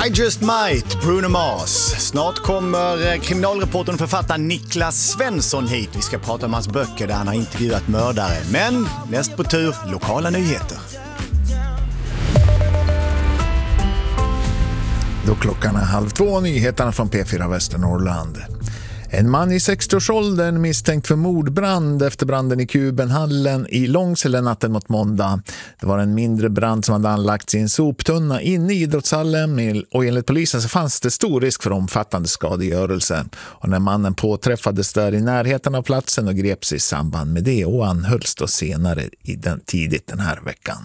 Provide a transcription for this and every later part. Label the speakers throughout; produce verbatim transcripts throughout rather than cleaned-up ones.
Speaker 1: I Just Might, Bruno Mars. Snart kommer kriminalreportern och författaren Niklas Svensson hit. Vi ska prata om hans böcker där han har intervjuat mördare. Men näst på tur, lokala nyheter.
Speaker 2: Då klockan är halv två, nyheterna från P fyra Västernorrland. En man i sextioårsåldern misstänkt för mordbrand efter branden i Kubenhallen i Långsele natten mot måndag. Det var en mindre brand som hade anlagts i en soptunna inne i idrottshallen och enligt polisen så fanns det stor risk för omfattande skadegörelse. Och när mannen påträffades där i närheten av platsen och greps i samband med det och anhölls då senare i den, tidigt den här veckan.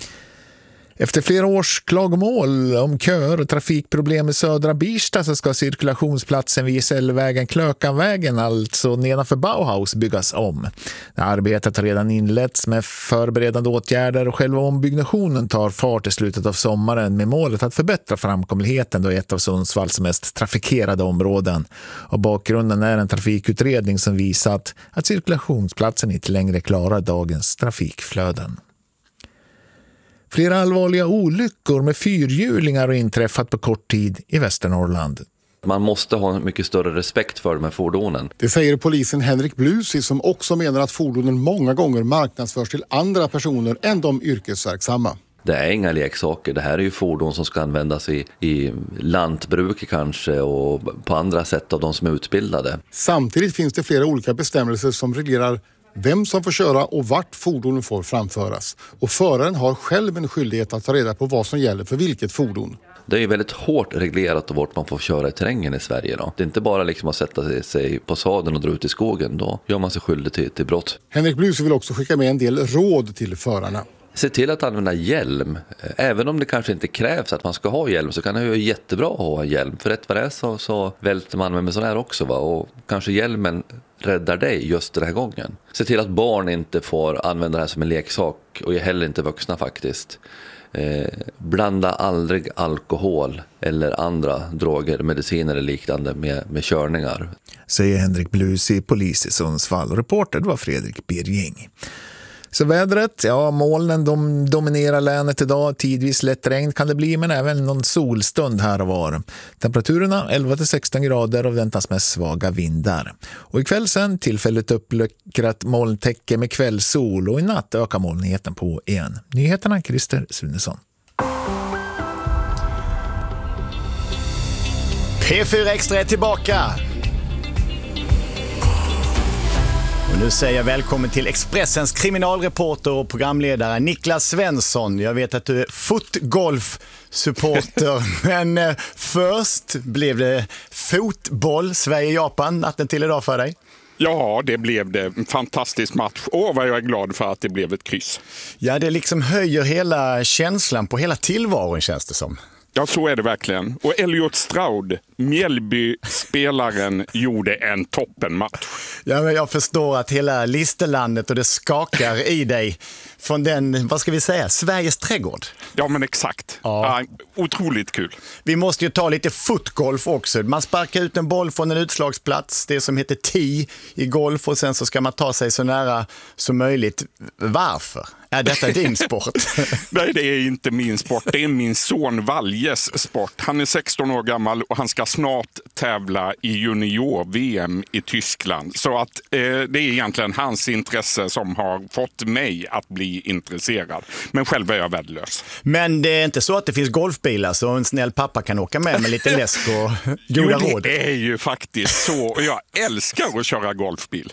Speaker 2: Efter flera års klagomål om köer och trafikproblem i södra Birsta så ska cirkulationsplatsen vid Gesällvägen Klökanvägen, alltså nedanför Bauhaus, byggas om. Det arbetet har redan inletts med förberedande åtgärder och själva ombyggnationen tar fart i slutet av sommaren med målet att förbättra framkomligheten då ett av Sundsvalls mest trafikerade områden. Och bakgrunden är en trafikutredning som visat att cirkulationsplatsen inte längre klarar dagens trafikflöden. Flera allvarliga olyckor med fyrhjulingar har inträffat på kort tid i Västernorrland.
Speaker 3: Man måste ha en mycket större respekt för de här fordonen.
Speaker 4: Det säger polisen Henrik Blusi, som också menar att fordonen många gånger marknadsförs till andra personer än de yrkesverksamma.
Speaker 3: Det är inga leksaker. Det här är ju fordon som ska användas i, i lantbruk kanske och på andra sätt av de som är utbildade.
Speaker 4: Samtidigt finns det flera olika bestämmelser som reglerar vem som får köra och vart fordonen får framföras. Och föraren har själv en skyldighet att ta reda på vad som gäller för vilket fordon.
Speaker 3: Det är ju väldigt hårt reglerat vart man får köra i terrängen i Sverige då. Det är inte bara liksom att sätta sig på sadeln och dra ut i skogen. Då gör man sig skyldig till, till brott.
Speaker 4: Henrik Blusi vill också skicka med en del råd till förarna.
Speaker 3: Se till att använda hjälm. Även om det kanske inte krävs att man ska ha hjälm så kan det ju vara jättebra att ha en hjälm. För rätt vad det är så, så välter man med sån här också. Va? Och kanske hjälmen räddar dig just den här gången. Se till att barn inte får använda det här som en leksak och heller inte vuxna faktiskt. Eh, blanda aldrig alkohol eller andra droger, mediciner eller liknande med, med körningar.
Speaker 2: Säger Henrik Blusi, polis i Sundsvall. Reporter var Fredrik Birging. Så vädret, ja, molnen de dominerar länet idag. Tidvis lätt regn kan det bli, men även någon solstund här och var. Temperaturerna elva till sexton grader och väntas med svaga vindar. Och ikväll sen tillfälligt uppluckrat molntäcke med kvällssol och i natt ökar molnigheten på igen. Nyheterna Christer Sunesson.
Speaker 1: P fyra Extra är tillbaka. Och nu säger jag välkommen till Expressens kriminalreporter och programledare Niklas Svensson. Jag vet att du är fotgolf-supporter, men eh, först blev det fotboll, Sverige-Japan, natten till idag för dig.
Speaker 5: Ja, det blev det. En fantastisk match. Åh, vad jag är glad för att det blev ett kryss.
Speaker 1: Ja, det liksom höjer hela känslan på hela tillvaron, känns det som.
Speaker 5: Ja, så är det verkligen. Och Elliot Stroud, Mjällby-spelaren, gjorde en toppenmatch.
Speaker 1: Ja, men jag förstår att hela listelandet och det skakar i dig från den, vad ska vi säga, Sveriges trädgård.
Speaker 5: Ja, men exakt.
Speaker 1: Ja.
Speaker 5: Ja, otroligt kul.
Speaker 1: Vi måste ju ta lite fotgolf också. Man sparkar ut en boll från en utslagsplats, det som heter tee i golf, och sen så ska man ta sig så nära som möjligt. Varför? Är detta din sport?
Speaker 5: Nej, det är inte min sport. Det är min son Valjes sport. Han är sexton år gammal och han ska snart tävla i junior-V M i Tyskland. Så att eh, det är egentligen hans intresse som har fått mig att bli intresserad. Men själv är jag värdelös.
Speaker 1: Men det är inte så att det finns golfbilar så en snäll pappa kan åka med med lite läsk och goda
Speaker 5: jo,
Speaker 1: råd?
Speaker 5: det är ju faktiskt så. Och jag älskar att köra golfbil.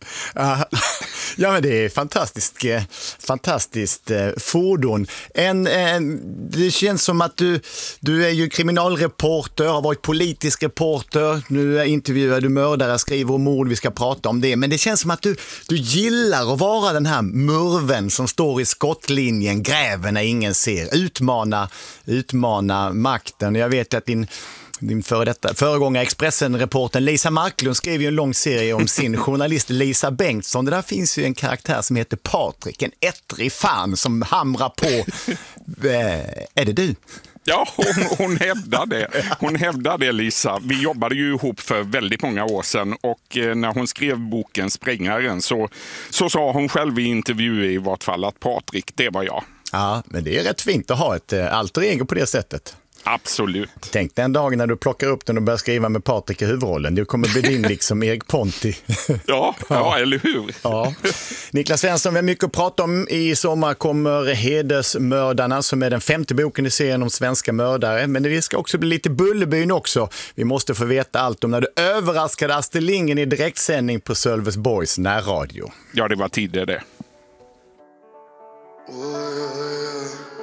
Speaker 1: Ja, men det är fantastiskt, fantastiskt eh, fordon. En, eh, det känns som att du, du är ju kriminalreporter, har varit politisk reporter, nu intervjuar du mördare, skriver om mord, vi ska prata om det. Men det känns som att du, du gillar att vara den här murven som står i skottlinjen, gräver när ingen ser, utmana, utmana makten. Jag vet att din Din före detta, föregångare Expressen-reporten Lisa Marklund skrev ju en lång serie om sin journalist Lisa Bengtsson. Det där finns ju en karaktär som heter Patrik, en ettrig fan som hamrar på. Är det du?
Speaker 5: Ja, hon, hon hävdar det. Hon hävdar det, Lisa. Vi jobbade ju ihop för väldigt många år sedan och när hon skrev boken Sprängaren så, så sa hon själv i intervju i vart fall att Patrik, det var jag.
Speaker 1: Ja, men det är rätt fint att ha ett alter ego på det sättet.
Speaker 5: Absolut.
Speaker 1: Tänk den dagen när du plockar upp den och börjar skriva med Patrik i huvudrollen. Du kommer bli din liksom Erik Ponti.
Speaker 5: Ja, ja, eller hur?
Speaker 1: Ja. Niklas Svensson, vi har mycket att prata om. I sommar kommer Hedersmördarna som är den femte boken i serien om svenska mördare. Men det ska också bli lite Bullerbyn också. Vi måste få veta allt om när du överraskade Astrid Lindgren i direktsändning på Sölvesborgs närradio.
Speaker 5: Ja, det var tidigare det.
Speaker 6: Oh, yeah, yeah.